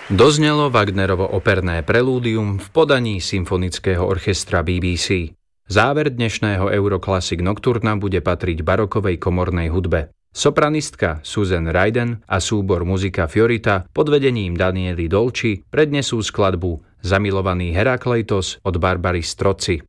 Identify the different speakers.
Speaker 1: Doznelo Wagnerovo operné prelúdium v podaní symfonického orchestra BBC. Záver dnešného Euroclassic Nocturna bude patriť barokovej komornej hudbe. Sopranistka Susan Ryden a súbor Muzika Fiorita pod vedením Daniely Dolci prednesú skladbu Zamilovaný Herakleitos od Barbary Strozzi.